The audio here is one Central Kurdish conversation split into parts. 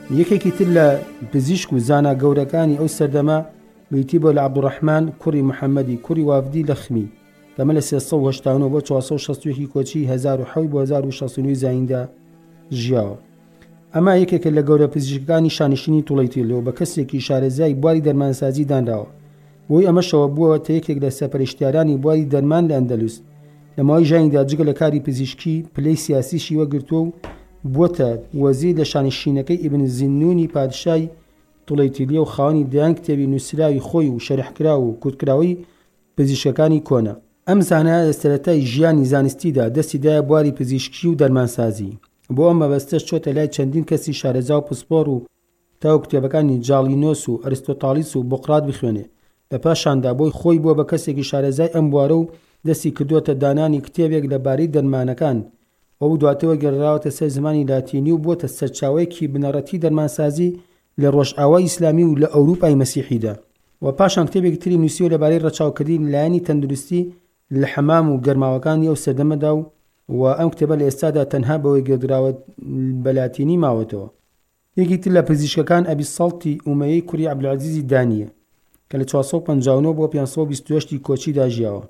یەکێکی تر لە پزیشک و زانا گەورەکانی ئەو سەردەما بریتی بۆ لە عەبدوڕەحمان کوڕی محەممەدی کوڕی وافدی لە خمی کەمە لە 389 بۆ 461 کۆچی 1007 بۆ 1609 زایندا ژیاوە. ئەمە یەکێکە لە گەورە پزیشکەکانی شانشینی توڵەیتیلەوە بە کەسێکی شارەزای بواری دەرمانسازی دانراوە. بۆی ئەمەشەوە بووەوە تا یەکێک لە سەرپەرشتیارانی بواری دەرمان لە ئەندەلوس لە ماوەی ژیانیدا جگە لە کاری پزیشکی پلەی سیاسیشی وەگرتووە و بووەتە وەزیر لە شانشینەکەی ئیبن زیننونی پادشای توڵەیتیلیە و خاوەنی دەیان کتێبی نووسراوی خۆی و شەرحکرا و کورتکراوی پزیشکەکانی کۆنە. ئەم زانایە لە سەرەتای ژیانی زانستیدا دەستیدایە بواری پزیشکی و دەرمانسازی. بۆ ئەم مەبەستەش چۆتە لای چەندین کەسی شارەزا و پسپۆر و تاو کتێبەکانی جاڵینۆس و ئەریستۆتالیس و بۆقرات بخوێنێ. لە پاشاندا بۆی خۆی بووە بە کەسێکی شارەزای ئەم بوارە و دەستی کردووەتە دانانی کتێبێک لەبارەی دەرمانەکان ئەو دواتەوە گەڕاوەتە سەر زمانی لاتینی و بووەتە سەرچاوەیەکی بنەڕەتی دەرمانسازی لە ڕۆژئاوای ئیسلامی و لە ئەوروپای مەسیحیدا. و پاشان کتێبێکی تری نووسیوە لەبارەی ڕەچاوکردنی لایەنی تەندروستی لە حەمام و گەرماوەکانی ئەو سەردەمەدا و ئەم کتێبە لە ئێستادا تەنها بەوەی گەدراوە بە لاتینی ماوەتەوە. یەکی تر لە پزیشکەکان ئەبی سەڵتی ئومەیەی کوڕی عەبدولعەزیزی دانیە کە لە 459 بۆ 528 کۆچیدا ژیاوە.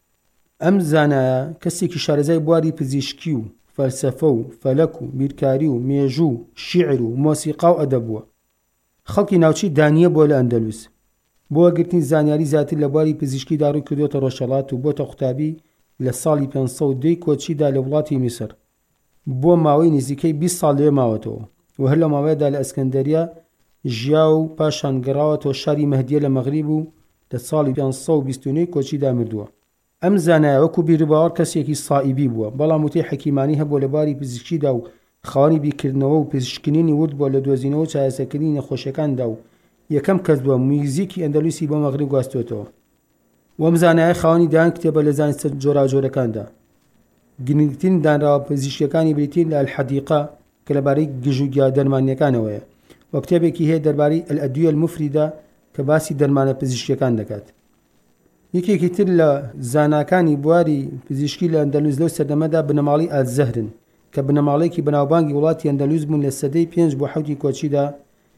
ئەم زانایە کەسێکی شارەزای بواری پزیشکی و فەلسەفە و فەلەک و بیرکاری و مێژوو شیعر و مۆسیقا و ئەدەب بووە. خەڵکی ناوچی دانیە بۆ لە ئەندەلوس. بۆ گرتنی زانیاری زیاتر لە بواری پزیشکیدا ڕووی کردوتە ڕۆژهەڵات و بۆتە قوتابی لە ساڵی 502 کۆچیدا لە وڵاتی میسر. بۆ ماوەی نزیکەی 20 ساڵ لێ ماوەتەوە و هەر لە ماوەیەدا لە ئەسکەندەریا ژیا و پاشان گەڕاوەتەوە شاری مەهدیە لە مەغریب و لە ساڵی 529 کۆچیدا مردووە. ئەم زانایە وەکو بیرباوەڕ کەسێکی سائیبی بووە، بەڵام وتەی حەکیمانی هەبوو لە باری پزیشکیدا و خاوەنی بیرکردنەوە و پزیشکنینی ورد بووە لە دۆزینەوە و چارەسەرکردنی نەخۆشیەکاندا و یەکەم کەس بووە موزیکی ئەندەلوسی بۆ مەغریب گواستوێتەوە. وەم زانایە خاوەنی دایان کتێبە لە زانستە جۆراوجۆرەکاندا. گرنگترین دانراوە پزیشکیەکانی بریتین لە الحەدیقە کە لەبارەی گژوگیا دەرمانیەکانەوەیە و کتێبێکی هەیە دەربارەی الئەدویە المفریدە کە باسی دەرمانە پزیشکیەکان دەکات. یەکێکی تر لە زاناکانی بواری پزیشکی لە ئەندەلوس لەو سەردەمەدا بنەماڵی ئالزەهرن کە بنەماڵێکی بەناوبانگی وڵاتی ئەندەلوس بوون لە سەدەی 5 بۆ 7 کۆچیدا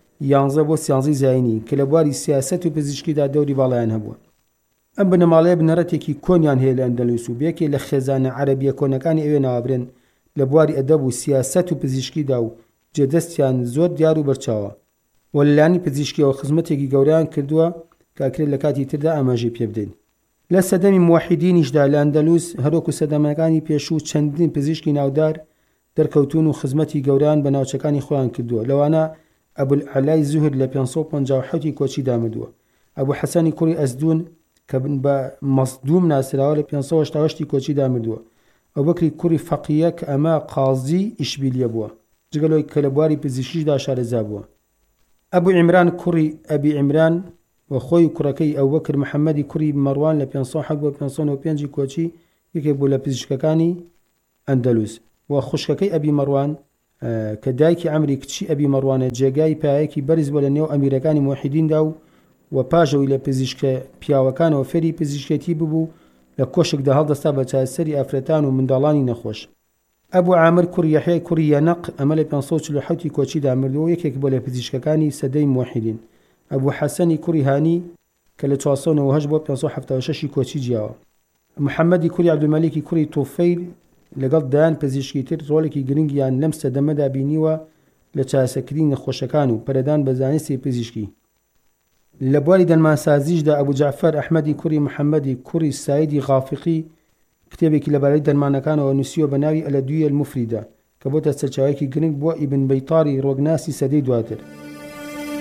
11 بۆ 13 زاینی کە لە بواری سیاسەت و پزیشکیدا دەوری باڵایان هەبووە. ئەم بنەماڵەیە بنەڕەتێکی کۆنیان هەیە لە ئەندەلوس و بێکێ لە خێزانە عەرەبیە کۆنەکانی ئەوێ ناوابرن لە بواری ئەدەب و سیاسەت و پزیشکیدا و جێدەستیان زۆر دیار و بەرچاوە و لەلایەنی پزیشکیەوە خزمەتێکی گەورەیان کردووە کاکرێت لە کاتی تردا ئاماژەی پێ بدەین. لە سەدەمی موحیدینیشدا لە ئەندەلوس هەروەکو سەردەمەکانی پێشوو چەندین پزیشکی ناودار دەرکەوتون و خزمەتی گەورەیان بە ناوچەکانی خۆیان کردووە. لەوانە ئەبولعەلای زوهر لە 557 کۆچیدا مردووە. ئەبوو حەسەنی کوڕی ئەزدون کە بە مەصدوم ناسراوە لە 588 کۆچیدا مردووە. ئەبوبەکری کوڕی فەقیە کە ئەمە قازی ئیشبیلیە بووە جگەلەوەی کە لە بواری پزیشکیدا شارەزا بووە. ئەبوو عیمران کوڕی ئەبی عیمران و خۆی کوڕەکەی ئەبوبەکر محەممەدی کوڕی مەڕوان لە 507 بۆ 595 کۆچی یەکێک بوو لە پزیشکەکانی ئەندەلوس و خوشکەکەی ئەبی مەڕوان کە دایکی عەمری کچی ئەبی مەڕوانە جێگای پایەکی بەرز بووە لە نێو ئەمیرەکانی موحیدیندا و پاشەوەی لە پزیشکە پیاوەکانەوە فێری پزیشکێتی ببوو لە کۆشکدا هەڵدەستا بە چارەسەری ئافرەتان و منداڵانی نەخۆش. ئەبوو عامر کوڕی یەحیای کوڕی یەنەق ئەمە لە 547 کۆچیدا مردووە یەکێک بوو لە پزیشکەکانی سەدەی موحیدین. ئەبوو حەسەنی کوڕی هانی کە لە 498 بۆ 576 کۆچی جیاوە. محەممەدی کوڕی عەبدولمەلیکی کوڕی توفەیل لەگەڵ دایان پزیشکی تر ڕۆڵێکی گرنگیان لەم سەردەمەدا بینیوە لە چارەسەرکردنی نەخۆشەکان و پەرەدان بە زانستی پزیشکی. لە بواری دەرمانسازیشدا ئەبوو جەعفەر ئەحمەدی کوڕی محەممەدی کوڕی سایدی غافقی کتێبێکی لەبارەی دەرمانەکانەوە نووسیوە بە ناوی ئەلئەدویە المفریدە کە بۆتە سەرچاوەیەکی گرنگ بۆ ئیبن بەیتاری ڕۆگناسی سەدەی دواتر.